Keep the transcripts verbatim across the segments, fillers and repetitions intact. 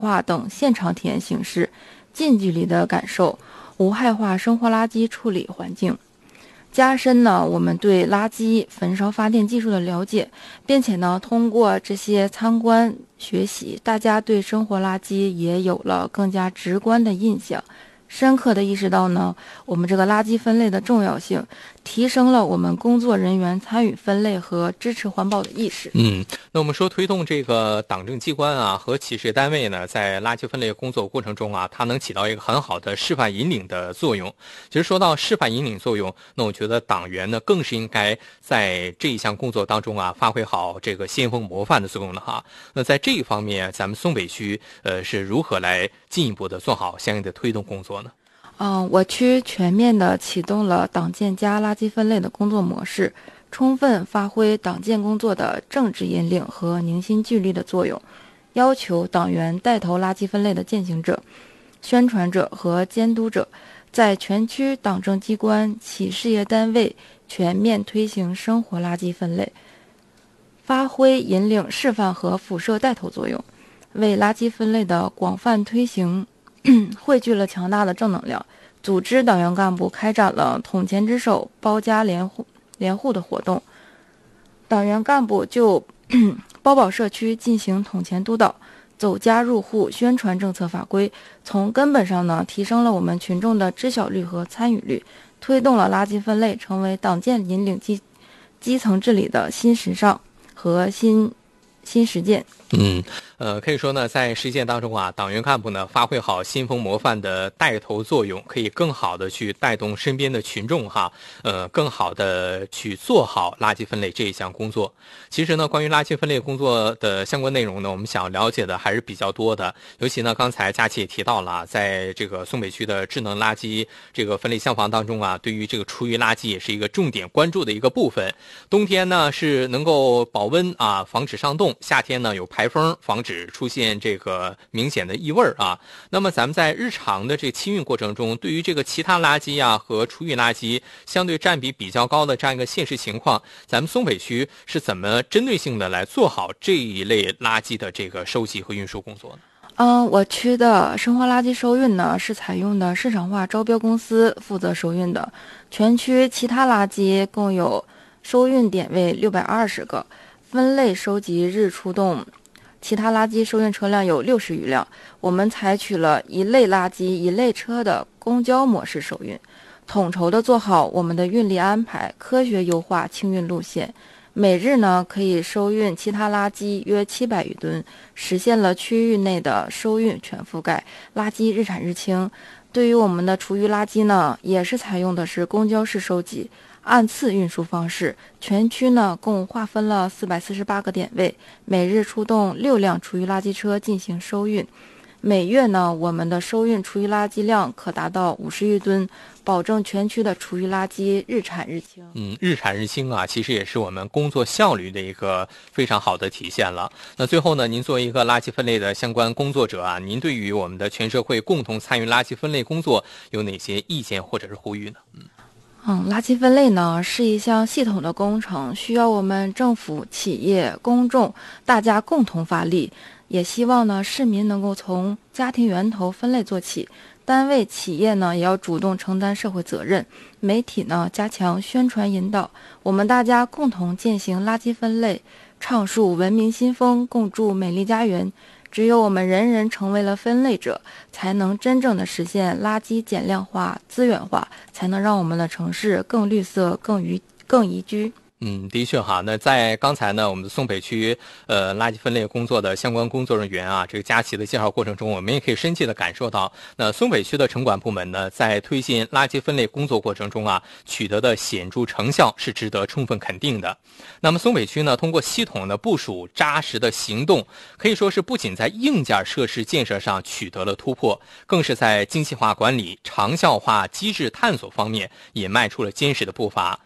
化等现场体验形式，近距离的感受无害化生活垃圾处理环境，加深呢我们对垃圾焚烧发电技术的了解，并且呢通过这些参观学习，大家对生活垃圾也有了更加直观的印象，深刻的意识到呢我们这个垃圾分类的重要性，提升了我们工作人员参与分类和支持环保的意识。 嗯，那我们说推动这个党政机关啊和企事单位呢，在垃圾分类工作过程中啊，它能起到一个很好的示范引领的作用。其实说到示范引领作用，那我觉得党员呢更是应该在这一项工作当中啊，发挥好这个先锋模范的作用的哈。那在这一方面，咱们松北区呃是如何来进一步的做好相应的推动工作呢？ 嗯，我区全面地启动了党建加垃圾分类的工作模式，充分发挥党建工作的政治引领和凝心聚力的作用，要求党员带头垃圾分类的践行者、宣传者和监督者，在全区党政机关、企事业单位全面推行生活垃圾分类，发挥引领示范和辐射带头作用，为垃圾分类的广泛推行汇聚了强大的正能量。组织党员干部开展了统前之手、包家联户联户的活动，党员干部就包保社区进行统前督导，走家入户宣传政策法规，从根本上呢提升了我们群众的知晓率和参与率，推动了垃圾分类成为党建引领基基层治理的新时尚和新新实践。 嗯，呃，可以说呢，在实践当中啊，党员干部呢发挥好先锋模范的带头作用，可以更好的去带动身边的群众哈，呃，更好的去做好垃圾分类这一项工作。其实呢，关于垃圾分类工作的相关内容呢，我们想了解的还是比较多的。尤其呢，刚才佳琪也提到了，在这个松北区的智能垃圾这个分类箱房当中啊，对于这个厨余垃圾也是一个重点关注的一个部分。冬天呢是能够保温啊，防止上冻；夏天呢有排风，防止出现这个明显的异味啊。那么咱们在日常的这个清运过程中，对于这个其他垃圾啊和厨余垃圾相对占比比较高的这样一个现实情况，咱们松北区是怎么针对性的来做好这一类垃圾的这个收集和运输工作呢？ 嗯，我区的生活垃圾收运呢是采用的市场化招标公司负责收运的，全区其他垃圾共有收运点位六百二十个，分类收集日出动其他垃圾收运车辆有六十余辆。我们采取了一类垃圾一类车的公交模式收运，统筹的做好我们的运力安排，科学优化清运路线。每日呢可以收运其他垃圾约七百余吨，实现了区域内的收运全覆盖，垃圾日产日清。对于我们的厨余垃圾呢，也是采用的是公交式收集，按次运输方式，全区呢共划分了四百四十八个点位，每日出动六辆厨余垃圾车进行收运。每月呢，我们的收运厨余垃圾量可达到五十余吨，保证全区的厨余垃圾日产日清。 嗯，日产日清啊，其实也是我们工作效率的一个非常好的体现了。那最后呢，您作为一个垃圾分类的相关工作者啊，您对于我们的全社会共同参与垃圾分类工作有哪些意见或者是呼吁呢？嗯。 嗯，垃圾分类呢是一项系统的工程，需要我们政府、企业、公众大家共同发力。也希望呢市民能够从家庭源头分类做起，单位、企业呢也要主动承担社会责任，媒体呢加强宣传引导，我们大家共同践行垃圾分类，倡树文明新风，共筑美丽家园。只有我们人人成为了分类者，才能真正的实现垃圾减量化、资源化，才能让我们的城市更绿色、更宜更宜居。 嗯，的确哈。那在刚才呢，我们的松北区呃垃圾分类工作的相关工作人员啊，这个佳琪的介绍过程中，我们也可以深切的感受到，那松北区的城管部门呢，在推进垃圾分类工作过程中啊，取得的显著成效是值得充分肯定的。那么松北区呢，通过系统的部署、扎实的行动，可以说是不仅在硬件设施建设上取得了突破，更是在精细化管理、长效化机制探索方面也迈出了坚实的步伐。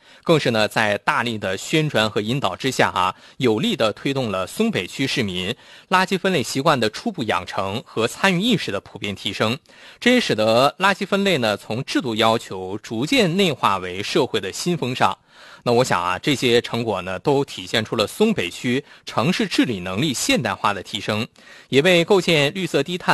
更是呢在大力的宣传和引导之下啊，有力的推动了松北区市民垃圾分类习惯的初步养成和参与意识的普遍提升。这也使得垃圾分类呢从制度要求逐渐内化为社会的新风尚。那我想啊，这些成果呢，都体现出了松北区城市治理能力现代化的提升，也为构建绿色低碳、